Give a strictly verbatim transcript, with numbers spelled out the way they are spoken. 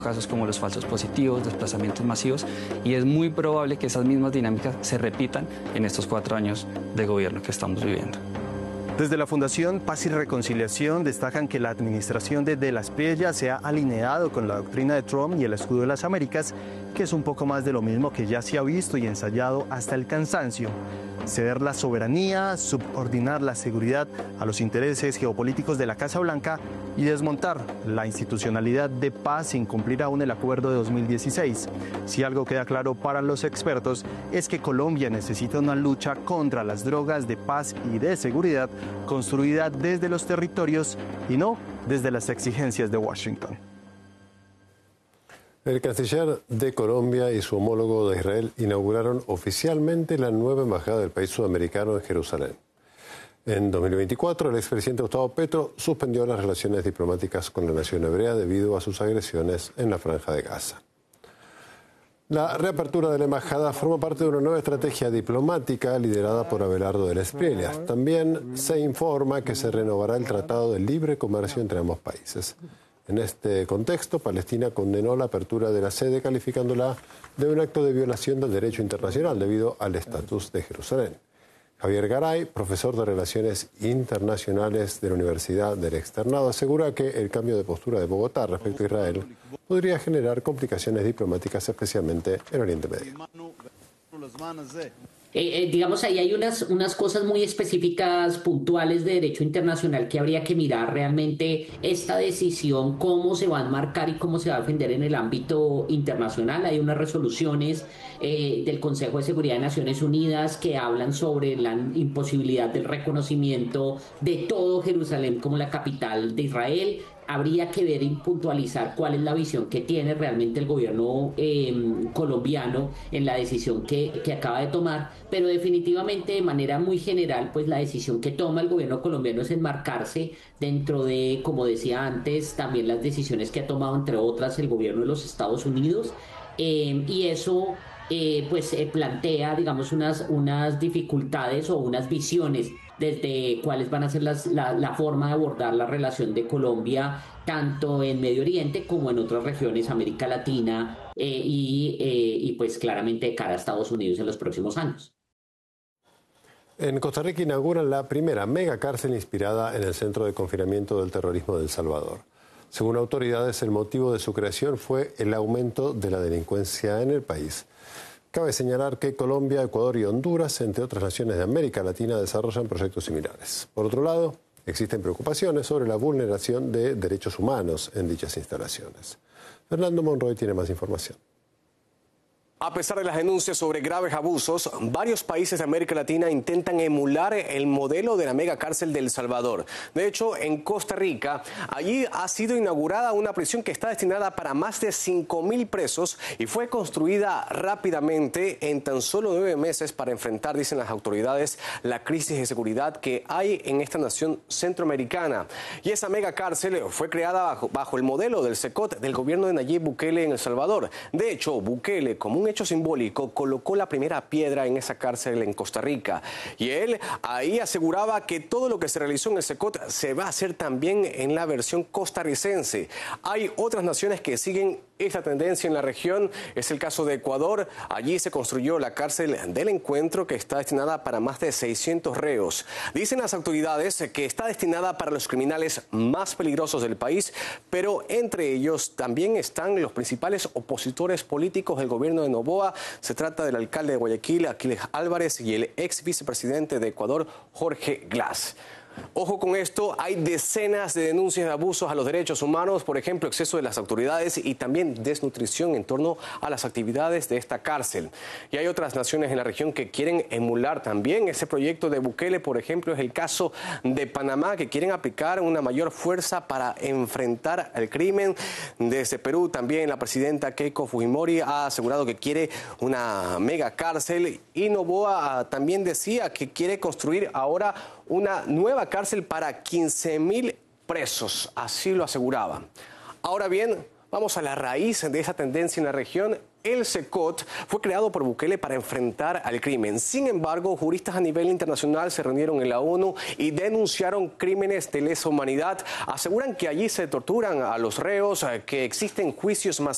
casos como los falsos positivos, desplazamientos masivos, y es muy probable que esas mismas dinámicas se repitan en estos cuatro años de gobierno que estamos viviendo. Desde la Fundación Paz y Reconciliación destacan que la administración de De la Espriella se ha alineado con la doctrina de Trump y el escudo de las Américas, que es un poco más de lo mismo que ya se ha visto y ensayado hasta el cansancio. Ceder la soberanía, subordinar la seguridad a los intereses geopolíticos de la Casa Blanca y desmontar la institucionalidad de paz sin cumplir aún el acuerdo de dos mil dieciséis. Si algo queda claro para los expertos es que Colombia necesita una lucha contra las drogas de paz y de seguridad construida desde los territorios y no desde las exigencias de Washington. El canciller de Colombia y su homólogo de Israel inauguraron oficialmente la nueva embajada del país sudamericano en Jerusalén. En dos mil veinticuatro, el expresidente Gustavo Petro suspendió las relaciones diplomáticas con la nación hebrea debido a sus agresiones en la Franja de Gaza. La reapertura de la embajada forma parte de una nueva estrategia diplomática liderada por Abelardo de la Espriella. También se informa que se renovará el Tratado de Libre Comercio entre ambos países. En este contexto, Palestina condenó la apertura de la sede calificándola de un acto de violación del derecho internacional debido al estatus de Jerusalén. Javier Garay, profesor de Relaciones Internacionales de la Universidad del Externado, asegura que el cambio de postura de Bogotá respecto a Israel podría generar complicaciones diplomáticas, especialmente en Oriente Medio. Eh, eh, digamos, ahí hay unas, unas cosas muy específicas, puntuales de derecho internacional que habría que mirar realmente esta decisión, cómo se va a enmarcar y cómo se va a defender en el ámbito internacional. Hay unas resoluciones eh, del Consejo de Seguridad de Naciones Unidas que hablan sobre la imposibilidad del reconocimiento de todo Jerusalén como la capital de Israel. Habría que ver y puntualizar cuál es la visión que tiene realmente el gobierno eh, colombiano en la decisión que, que acaba de tomar, pero definitivamente de manera muy general, pues la decisión que toma el gobierno colombiano es enmarcarse dentro de, como decía antes, también las decisiones que ha tomado, entre otras, el gobierno de los Estados Unidos, eh, y eso eh, pues eh, plantea, digamos, unas, unas dificultades o unas visiones desde cuáles van a ser las, la, la forma de abordar la relación de Colombia tanto en Medio Oriente como en otras regiones, América Latina eh, y, eh, y pues claramente de cara a Estados Unidos en los próximos años. En Costa Rica inauguran la primera mega cárcel inspirada en el centro de confinamiento del terrorismo de El Salvador. Según autoridades, el motivo de su creación fue el aumento de la delincuencia en el país. Cabe señalar que Colombia, Ecuador y Honduras, entre otras naciones de América Latina, desarrollan proyectos similares. Por otro lado, existen preocupaciones sobre la vulneración de derechos humanos en dichas instalaciones. Fernando Monroy tiene más información. A pesar de las denuncias sobre graves abusos, varios países de América Latina intentan emular el modelo de la mega cárcel de El Salvador. De hecho, en Costa Rica, allí ha sido inaugurada una prisión que está destinada para más de cinco mil presos y fue construida rápidamente en tan solo nueve meses para enfrentar, dicen las autoridades, la crisis de seguridad que hay en esta nación centroamericana. Y esa mega cárcel fue creada bajo, bajo el modelo del SECOT del gobierno de Nayib Bukele en El Salvador. De hecho, Bukele, como un hecho simbólico, colocó la primera piedra en esa cárcel en Costa Rica. Y él ahí aseguraba que todo lo que se realizó en el SECOT se va a hacer también en la versión costarricense. Hay otras naciones que siguen esta tendencia en la región. Es el caso de Ecuador. Allí se construyó la cárcel del Encuentro, que está destinada para más de seiscientos reos. Dicen las autoridades que está destinada para los criminales más peligrosos del país, pero entre ellos también están los principales opositores políticos del gobierno de Noboa. Se trata del alcalde de Guayaquil, Aquiles Álvarez, y el ex vicepresidente de Ecuador, Jorge Glass. Ojo con esto, hay decenas de denuncias de abusos a los derechos humanos, por ejemplo, exceso de las autoridades y también desnutrición en torno a las actividades de esta cárcel. Y hay otras naciones en la región que quieren emular también ese proyecto de Bukele. Por ejemplo, es el caso de Panamá, que quieren aplicar una mayor fuerza para enfrentar el crimen. Desde Perú también la presidenta Keiko Fujimori ha asegurado que quiere una mega cárcel, y Noboa también decía que quiere construir ahora una nueva cárcel para quince mil presos, así lo aseguraba. Ahora bien, vamos a la raíz de esa tendencia en la región. El SECOT fue creado por Bukele para enfrentar al crimen. Sin embargo, juristas a nivel internacional se reunieron en la ONU y denunciaron crímenes de lesa humanidad. Aseguran que allí se torturan a los reos, que existen juicios masivos